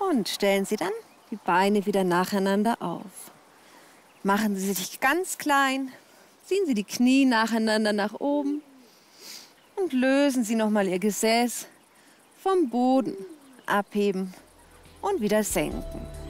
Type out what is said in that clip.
Und stellen Sie dann die Beine wieder nacheinander auf. Machen Sie sich ganz klein, ziehen Sie die Knie nacheinander nach oben und lösen Sie nochmal Ihr Gesäß vom Boden abheben und wieder senken.